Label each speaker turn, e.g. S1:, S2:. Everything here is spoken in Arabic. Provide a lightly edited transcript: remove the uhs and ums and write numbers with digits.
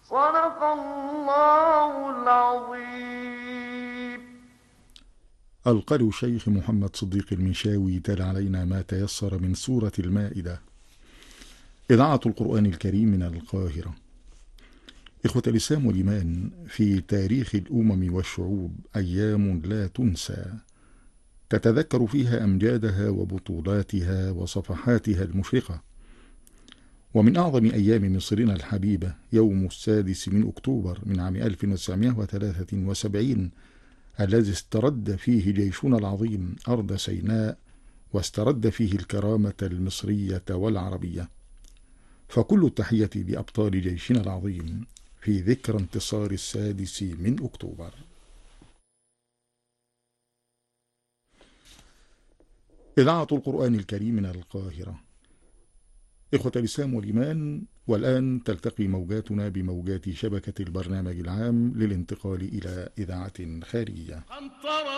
S1: صدق الله العظيم.
S2: القارئ الشيخ محمد صديق المنشاوي تلا علينا ما تيسر من سورة المائدة. إذاعة القرآن الكريم من القاهرة. إخوة الإسلام والإيمان، في تاريخ الأمم والشعوب أيام لا تنسى، تتذكر فيها أمجادها وبطولاتها وصفحاتها المشرقة. ومن أعظم أيام مصرنا الحبيبة يوم 6 أكتوبر من عام 1973، الذي استرد فيه جيشنا العظيم أرض سيناء، واسترد فيه الكرامة المصرية والعربية. فكل التحية بأبطال جيشنا العظيم في ذكرى انتصار 6 أكتوبر. إذاعة القرآن الكريم من القاهرة. إخوة الإسلام والإيمان، والآن تلتقي موجاتنا بموجات شبكة البرنامج العام للانتقال إلى إذاعة خارجية.